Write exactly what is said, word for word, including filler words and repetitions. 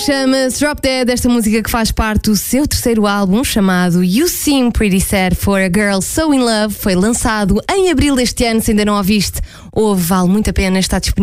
Chama-se Drop Dead, esta música que faz parte do seu terceiro álbum, chamado You Seem Pretty Sad for a Girl So In Love. Foi lançado em abril deste ano. Se ainda não ouviste, ouve, vale muito a pena, está disponível